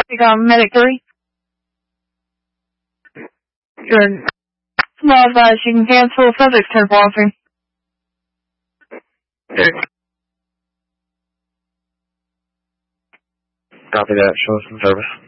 Medic 3. Good. Small advice, you can cancel subject to policy. Copy that. Show us some service.